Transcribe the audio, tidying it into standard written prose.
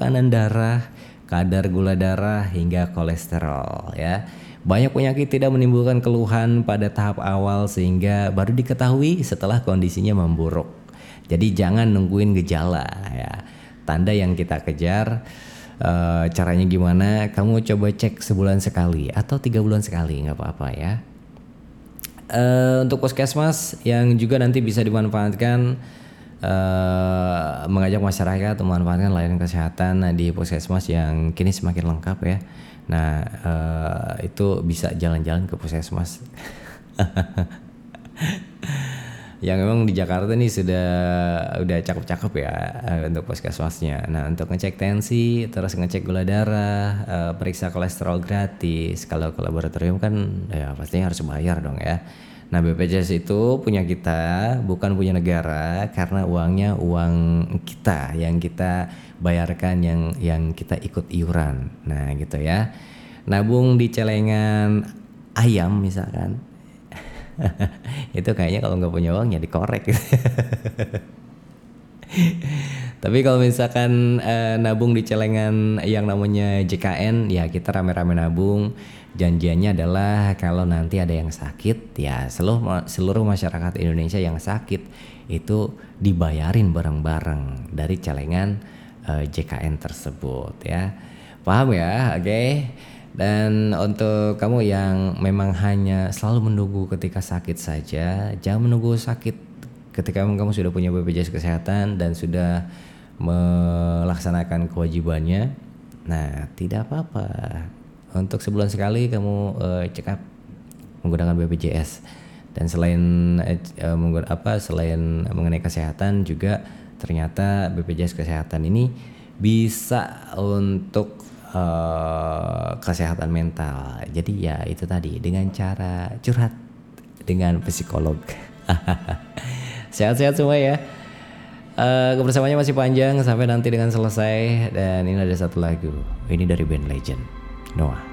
tekanan darah, kadar gula darah, hingga kolesterol ya. Banyak penyakit tidak menimbulkan keluhan pada tahap awal sehingga baru diketahui setelah kondisinya memburuk. Jadi jangan nungguin gejala ya. Tanda yang kita kejar, caranya gimana? Kamu coba cek sebulan sekali atau 3 bulan sekali, nggak apa-apa ya. Untuk puskesmas yang juga nanti bisa dimanfaatkan, mengajak masyarakat memanfaatkan layanan kesehatan di puskesmas yang kini semakin lengkap ya. Nah itu bisa jalan-jalan ke puskesmas. Yang memang di Jakarta nih udah cakep-cakep ya untuk puskesmasnya. Nah untuk ngecek tensi, terus ngecek gula darah, periksa kolesterol gratis. Kalau ke laboratorium kan ya pastinya harus bayar dong ya. Nah BPJS itu punya kita, bukan punya negara, karena uangnya uang kita yang kita bayarkan, yang kita ikut iuran. Nah gitu ya. Nabung di celengan ayam misalkan. Itu kayaknya kalau nggak punya uang ya dikorek. Tapi kalau misalkan nabung di celengan yang namanya JKN, ya kita rame-rame nabung. Janjiannya adalah kalau nanti ada yang sakit, ya seluruh masyarakat Indonesia yang sakit itu dibayarin bareng-bareng dari celengan JKN tersebut ya. Paham ya? Oke. Dan untuk kamu yang memang hanya selalu menunggu ketika sakit saja, jangan menunggu sakit ketika kamu sudah punya BPJS Kesehatan dan sudah melaksanakan kewajibannya. Nah, tidak apa-apa. Untuk sebulan sekali kamu check up menggunakan BPJS. Dan selain selain mengenai kesehatan juga ternyata BPJS Kesehatan ini bisa untuk kesehatan mental. Jadi ya itu tadi, dengan cara curhat dengan psikolog. Sehat-sehat semua ya. Kebersamaannya masih panjang sampai nanti dengan selesai. Dan ini ada satu lagu, ini dari band Legend, Noah.